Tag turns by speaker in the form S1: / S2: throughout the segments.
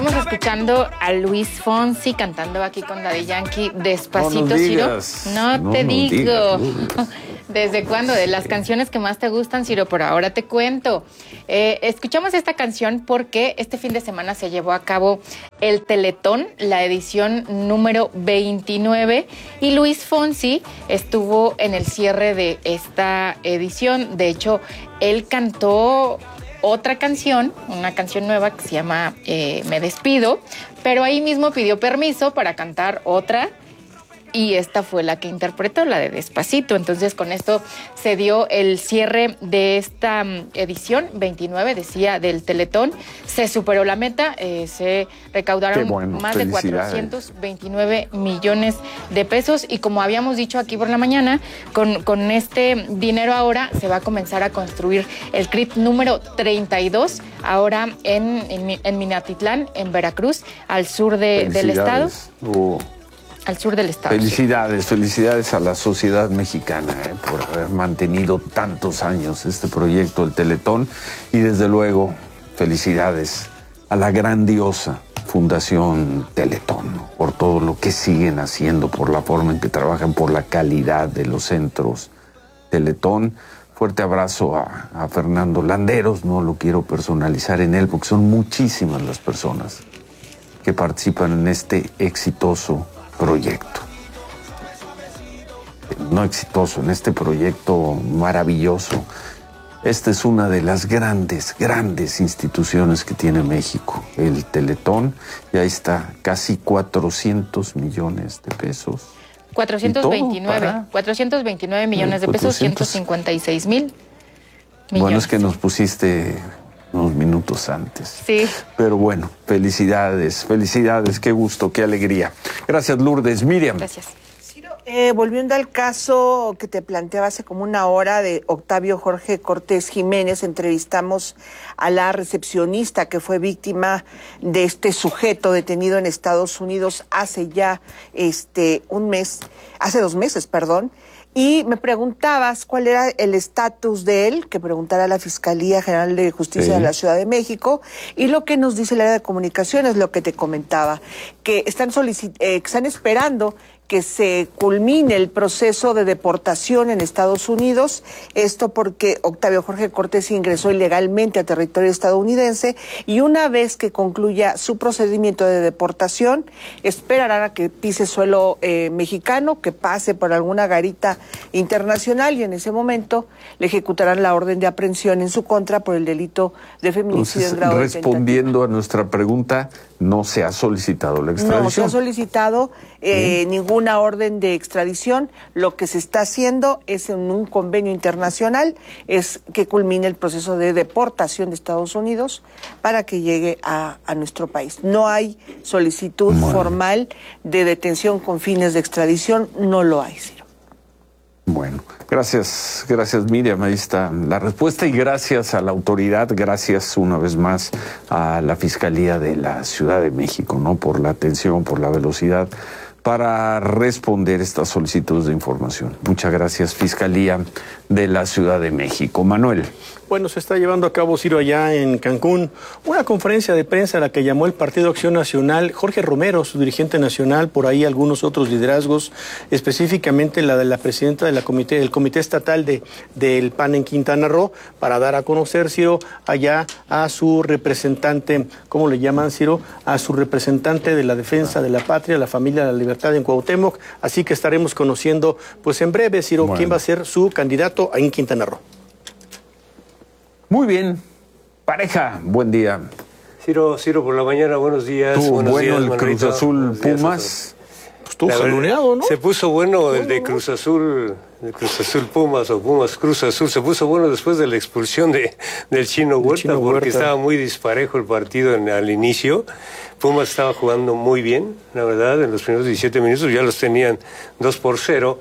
S1: Estamos escuchando a Luis Fonsi cantando aquí con Daddy Yankee, Despacito, Ciro. No te digo. ¿Desde cuándo? De las canciones que más te gustan, Ciro, por ahora te cuento. Escuchamos esta canción porque este fin de semana se llevó a cabo el Teletón, la edición número 29, y Luis Fonsi estuvo en el cierre de esta edición. De hecho, él cantó otra canción, una canción nueva que se llama Me Despido, pero ahí mismo pidió permiso para cantar otra, y esta fue la que interpretó, la de Despacito. Entonces, con esto se dio el cierre de esta edición 29, decía, del Teletón. Se superó la meta, se recaudaron más de 429 millones de pesos. Y como habíamos dicho aquí por la mañana, con este dinero ahora se va a comenzar a construir el CRIT número 32, ahora en Minatitlán, en Veracruz, al sur del estado. Al sur del estado.
S2: Felicidades a la sociedad mexicana por haber mantenido tantos años este proyecto, el Teletón, y desde luego felicidades a la grandiosa Fundación Teletón por todo lo que siguen haciendo, por la forma en que trabajan, por la calidad de los centros Teletón. Fuerte abrazo a Fernando Landeros, no lo quiero personalizar en él porque son muchísimas las personas que participan en este exitoso proyecto. No exitoso, en este proyecto maravilloso. Esta es una de las grandes instituciones que tiene México, el Teletón. Y ahí está, casi 400 millones de pesos.
S1: 429 millones de pesos, 156 mil millones.
S2: Bueno, es que nos pusiste unos minutos antes.
S1: Sí.
S2: Pero bueno, felicidades, qué gusto, qué alegría. Gracias, Lourdes. Miriam.
S1: Gracias.
S3: Ciro, volviendo al caso que te planteaba hace como una hora de Octavio Jorge Cortés Jiménez, entrevistamos a la recepcionista que fue víctima de este sujeto detenido en Estados Unidos hace ya hace 2 meses, perdón. Y me preguntabas cuál era el estatus de él, que preguntara a la Fiscalía General de Justicia de la Ciudad de México, y lo que nos dice el área de comunicaciones, lo que te comentaba, que están esperando que se culmine el proceso de deportación en Estados Unidos, esto porque Octavio Jorge Cortés ingresó ilegalmente a territorio estadounidense, y una vez que concluya su procedimiento de deportación, esperarán a que pise suelo mexicano, que pase por alguna garita internacional, y en ese momento le ejecutarán la orden de aprehensión en su contra por el delito de feminicidio en grado de tentativa.
S2: Respondiendo a nuestra pregunta, no se ha solicitado la extradición.
S3: No se ha solicitado ninguna orden de extradición. Lo que se está haciendo es en un convenio internacional, es que culmine el proceso de deportación de Estados Unidos para que llegue a nuestro país. No hay solicitud formal de detención con fines de extradición, no lo hay, Ciro.
S2: Bueno, gracias Miriam, ahí está la respuesta, y gracias a la autoridad, gracias una vez más a la Fiscalía de la Ciudad de México, ¿no? Por la atención, por la velocidad para responder estas solicitudes de información. Muchas gracias, Fiscalía de la Ciudad de México. Manuel.
S4: Bueno, se está llevando a cabo, Ciro, allá en Cancún, una conferencia de prensa a la que llamó el Partido Acción Nacional, Jorge Romero, su dirigente nacional, por ahí algunos otros liderazgos, específicamente la de la presidenta del Comité Estatal del PAN en Quintana Roo, para dar a conocer, Ciro, allá a su representante, ¿cómo le llaman, Ciro? A su representante de la defensa de la patria, la familia de la libertad en Cuauhtémoc. Así que estaremos conociendo, pues en breve, Ciro, quién va a ser su candidato ahí en Quintana Roo.
S2: Muy bien. Pareja, buen día.
S5: Ciro, por la mañana, buenos días.
S2: Tuvo bueno
S5: días,
S2: el
S5: Manuelito.
S2: Cruz Azul Pumas.
S4: Pues estuvo jaloneado, ¿no?
S5: Se puso bueno el de Cruz Azul Pumas o Pumas Cruz Azul. Se puso bueno después de la expulsión del Chino Huerta, porque estaba muy disparejo el partido al inicio. Pumas estaba jugando muy bien, la verdad, en los primeros 17 minutos ya los tenían 2-0.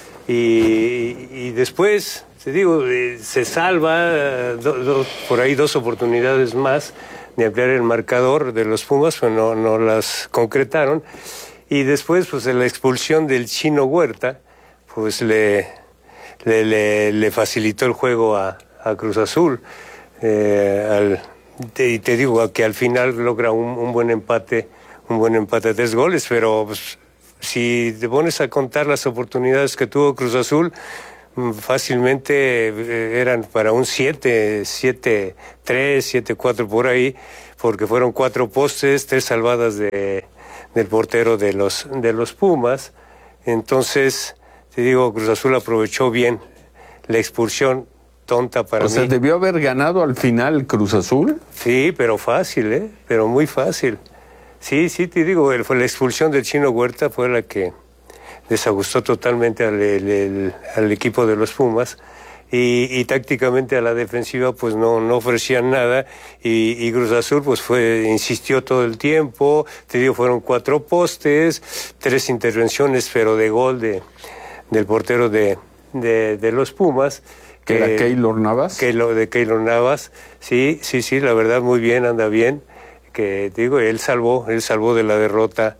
S5: Y después, te digo, se salva por ahí 2 oportunidades más de ampliar el marcador de los Pumas, pero no las concretaron. Y después, pues, la expulsión del Chino Huerta, pues le facilitó el juego a Cruz Azul. te digo que al final logra un buen empate de 3 goles, pero pues, si te pones a contar las oportunidades que tuvo Cruz Azul, fácilmente eran para un 7-3, 7-4 por ahí, porque fueron 4 postes, 3 salvadas del portero de los Pumas. Entonces, te digo, Cruz Azul aprovechó bien la expulsión tonta para mí.
S2: O sea, ¿debió haber ganado al final Cruz Azul?
S5: Sí, pero fácil, pero muy fácil. Sí, te digo, fue la expulsión del Chino Huerta fue la que desajustó totalmente al equipo de los Pumas y tácticamente a la defensiva pues no ofrecían nada y Cruz Azul pues insistió todo el tiempo, te digo, fueron 4 postes, 3 intervenciones pero de gol del portero de los Pumas.
S2: ¿Que era Keylor Navas?
S5: De Keylor Navas, sí, la verdad muy bien, anda bien, que digo, él salvó de la derrota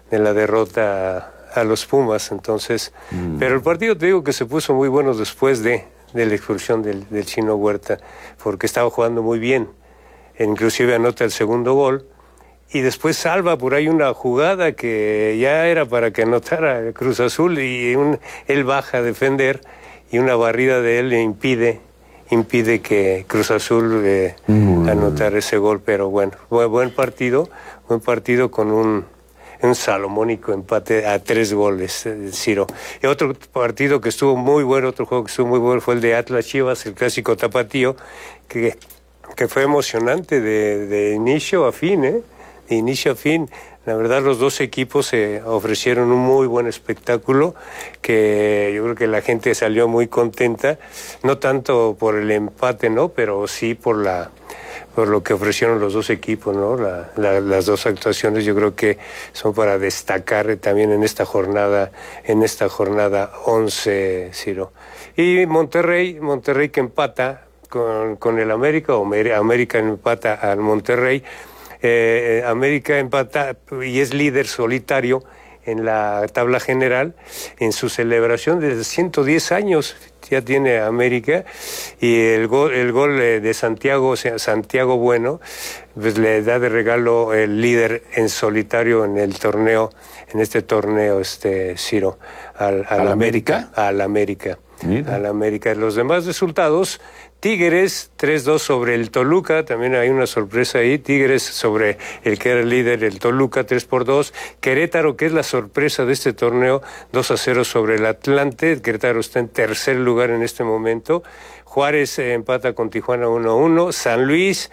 S5: a los Pumas, entonces, pero el partido te digo que se puso muy bueno después de la expulsión del Chino Huerta, porque estaba jugando muy bien, inclusive anota el segundo gol, y después salva por ahí una jugada que ya era para que anotara Cruz Azul, y él baja a defender, y una barrida de él le impide que Cruz Azul anotara ese gol, pero bueno, buen partido con un salomónico empate a 3 goles, Ciro. Y otro partido que estuvo muy bueno, otro juego que estuvo muy bueno fue el de Atlas Chivas, el clásico tapatío, que fue emocionante de inicio a fin, De inicio a fin. La verdad, los dos equipos ofrecieron un muy buen espectáculo, que yo creo que la gente salió muy contenta, no tanto por el empate, ¿no? Pero sí por lo que ofrecieron los dos equipos, ¿no? Las dos actuaciones yo creo que son para destacar también en esta jornada 11, Ciro. Y Monterrey que empata con el América, o América empata al Monterrey. América empata y es líder solitario en la tabla general en su celebración desde 110 años ya tiene América, y el gol de Santiago Bueno pues le da de regalo el líder en solitario en este torneo Ciro al América. Al América. Los demás resultados: Tigres 3-2 sobre el Toluca, también hay una sorpresa ahí. Tigres sobre el que era el líder, el Toluca, 3-2. Querétaro, que es la sorpresa de este torneo, 2-0 sobre el Atlante. Querétaro está en tercer lugar en este momento. Juárez empata con Tijuana 1-1. San Luis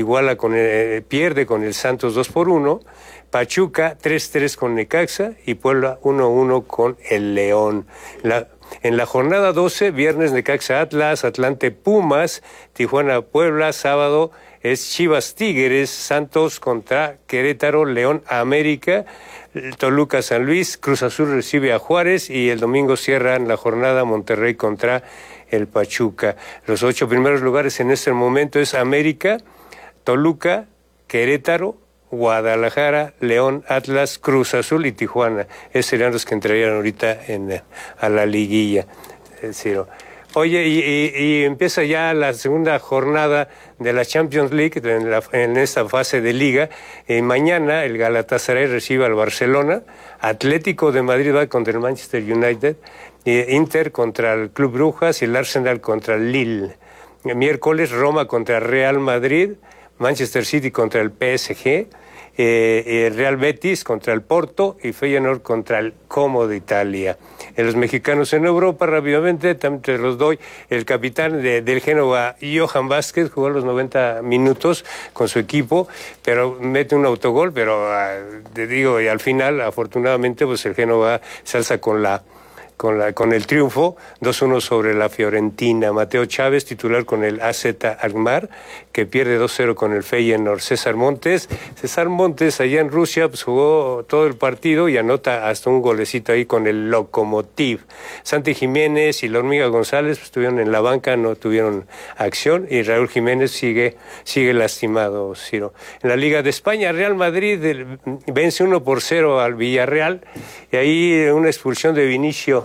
S5: pierde con el Santos 2-1. Pachuca 3-3 con Necaxa y Puebla 1-1 con el León. En la jornada 12, viernes Necaxa Atlas, Atlante Pumas, Tijuana Puebla, sábado es Chivas Tigres, Santos contra Querétaro, León América, Toluca San Luis, Cruz Azul recibe a Juárez, y el domingo cierran la jornada Monterrey contra el Pachuca. Los 8 primeros lugares en este momento es América, Toluca, Querétaro, Guadalajara, León, Atlas, Cruz Azul y Tijuana. Esos serían los que entrarían ahorita a la liguilla, Ciro. Oye, y empieza ya la segunda jornada de la Champions League en esta fase de liga. Mañana el Galatasaray recibe al Barcelona, Atlético de Madrid va contra el Manchester United, Inter contra el Club Brujas y el Arsenal contra el Lille. Miércoles Roma contra Real Madrid, Manchester City contra el PSG, Real Betis contra el Porto y Feyenoord contra el Como de Italia. Los mexicanos en Europa, rápidamente, también te los doy. El capitán del Génova, Johan Vázquez, jugó los 90 minutos con su equipo, pero mete un autogol, pero te digo, y al final, afortunadamente, pues el Génova se alza con el triunfo, 2-1 sobre la Fiorentina. Mateo Chávez, titular con el AZ Alkmaar, que pierde 2-0 con el Feyenoord. César Montes allá en Rusia, pues jugó todo el partido y anota hasta un golecito ahí con el Lokomotiv. Santi Jiménez y la Hormiga González pues, estuvieron en la banca, no tuvieron acción, y Raúl Jiménez sigue lastimado, Ciro. En la Liga de España, Real Madrid vence 1-0 al Villarreal, y ahí una expulsión de Vinicio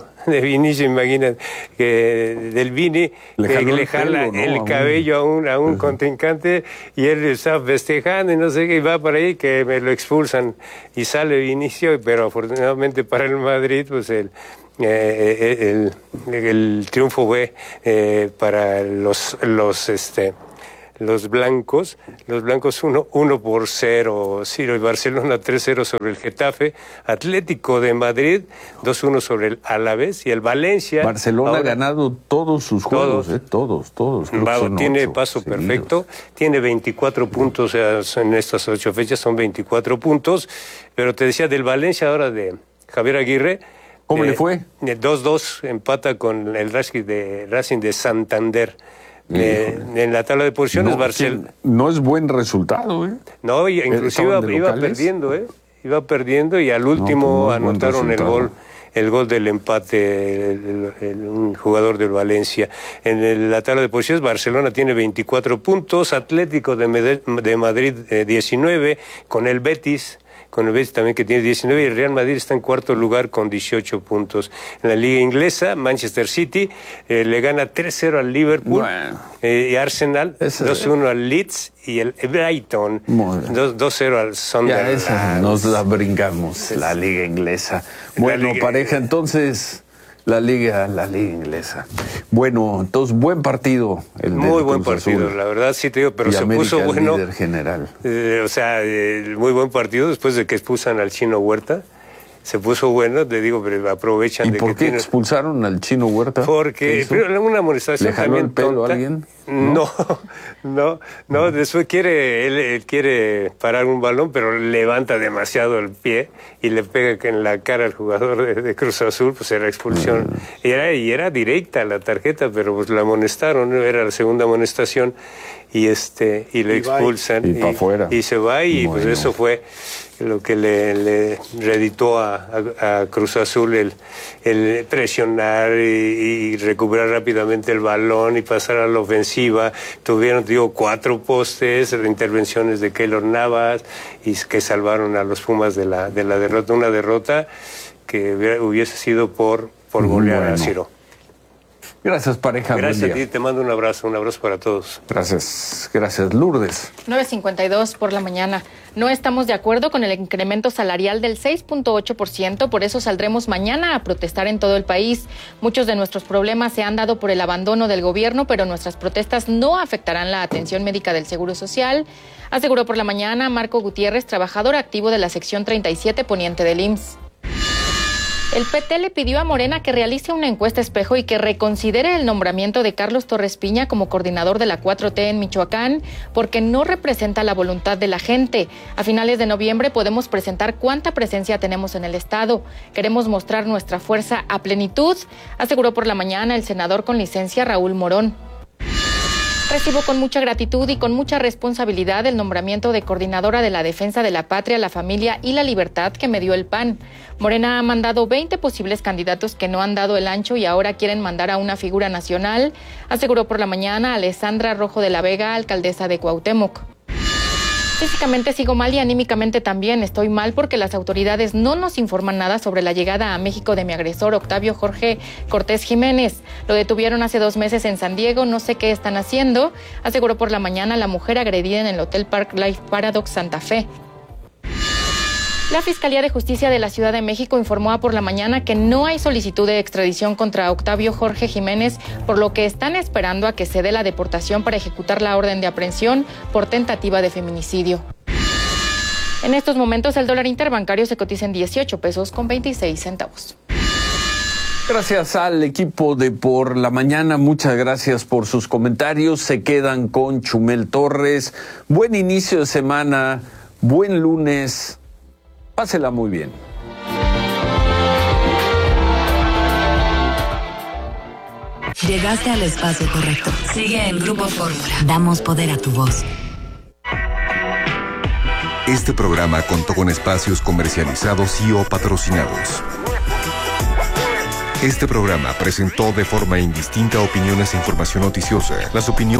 S5: Vinicio, imagínate, que del Vini, le jala el cabello a un contrincante y él está festejando y no sé qué, y va por ahí que me lo expulsan y sale Vinicio, pero afortunadamente para el Madrid, pues el triunfo fue para los blancos 1-0, Ciro, y Barcelona 3-0 sobre el Getafe, Atlético de Madrid 2-1 sobre el Alavés y el Valencia.
S2: Barcelona ha ganado todos sus juegos, todos.
S5: Tiene paso perfecto, tiene 24 puntos, o sea, en estas 8 fechas son 24 puntos, pero te decía del Valencia ahora de Javier Aguirre.
S2: ¿Cómo le fue?
S5: 2-2, empata con el Racing de Santander. En la tabla de posiciones, Barcelona.
S2: No es buen resultado, ¿eh?
S5: No, inclusive iba perdiendo, y al último anotaron el gol del empate, un jugador del Valencia. En la tabla de posiciones, Barcelona tiene 24 puntos, Atlético de Madrid 19, con el Betis también, que tiene 19, y el Real Madrid está en cuarto lugar con 18 puntos. En la liga inglesa, Manchester City le gana 3-0 al Liverpool, y Arsenal 2-1 al Leeds, y el Brighton 2-0 al Sunderland.
S2: Ya nos la brincamos, la liga inglesa. Pareja, entonces... La liga inglesa. Bueno, entonces buen partido.
S5: Muy buen partido, la verdad sí te digo, pero se puso bueno.
S2: Líder general.
S5: Muy buen partido después de que expulsan al Chino Huerta. Se puso bueno, te digo, pero aprovechan de que...
S2: ¿Y por qué expulsaron al Chino Huerta?
S5: Porque una amonestación
S2: ¿le jaló
S5: también
S2: el pelo
S5: tonta.
S2: a alguien?
S5: No, después él quiere parar un balón, pero levanta demasiado el pie y le pega en la cara al jugador de Cruz Azul, pues era expulsión. Y era directa la tarjeta, pero pues la amonestaron, era la segunda amonestación, y le expulsan.
S2: Y para afuera.
S5: Y se va, y pues eso fue lo que le reeditó a Cruz Azul el presionar y recuperar rápidamente el balón y pasar a la ofensiva. Tuvieron, 4 postes, intervenciones de Keylor Navas, y que salvaron a los Pumas de la derrota. Una derrota que hubiese sido por golear a Ciro.
S2: Gracias, pareja.
S5: Gracias a ti, te mando un abrazo para todos.
S2: Gracias, Lourdes.
S1: 9:52 por la mañana. No estamos de acuerdo con el incremento salarial del 6.8%, por eso saldremos mañana a protestar en todo el país. Muchos de nuestros problemas se han dado por el abandono del gobierno, pero nuestras protestas no afectarán la atención médica del Seguro Social, aseguró por la mañana Marco Gutiérrez, trabajador activo de la sección 37 poniente del IMSS. El PT le pidió a Morena que realice una encuesta espejo y que reconsidere el nombramiento de Carlos Torres Piña como coordinador de la 4T en Michoacán, porque no representa la voluntad de la gente. A finales de noviembre podemos presentar cuánta presencia tenemos en el estado. Queremos mostrar nuestra fuerza a plenitud, aseguró por la mañana el senador con licencia Raúl Morón. Recibo con mucha gratitud y con mucha responsabilidad el nombramiento de coordinadora de la defensa de la patria, la familia y la libertad que me dio el PAN. Morena ha mandado 20 posibles candidatos que no han dado el ancho y ahora quieren mandar a una figura nacional, aseguró por la mañana Alessandra Rojo de la Vega, alcaldesa de Cuauhtémoc. Físicamente sigo mal y anímicamente también. Estoy mal porque las autoridades no nos informan nada sobre la llegada a México de mi agresor, Octavio Jorge Cortés Jiménez. Lo detuvieron hace 2 meses en San Diego, no sé qué están haciendo, aseguró por la mañana la mujer agredida en el Hotel Park Life Paradox Santa Fe. La Fiscalía de Justicia de la Ciudad de México informó por la mañana que no hay solicitud de extradición contra Octavio Jorge Jiménez, por lo que están esperando a que se dé la deportación para ejecutar la orden de aprehensión por tentativa de feminicidio. En estos momentos el dólar interbancario se cotiza en 18 pesos con 26 centavos.
S2: Gracias al equipo de Por la Mañana, muchas gracias por sus comentarios. Se quedan con Chumel Torres. Buen inicio de semana, buen lunes. Pásela muy bien.
S6: Llegaste al espacio correcto. Sigue en Grupo Fórmula. Damos poder a tu voz.
S7: Este programa contó con espacios comercializados y o patrocinados. Este programa presentó de forma indistinta opiniones e información noticiosa. Las opiniones